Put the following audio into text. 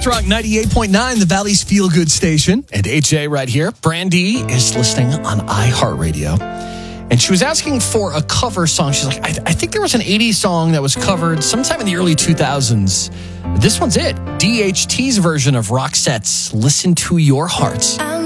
Soft Rock 98.9, the Valley's Feel Good station. And HA right here. Brandy is listening on iHeartRadio. And she was asking for a cover song. She's like, I think there was an 80s song that was covered sometime in the early 2000s. This one's it. DHT's version of Roxette's Listen to Your Heart.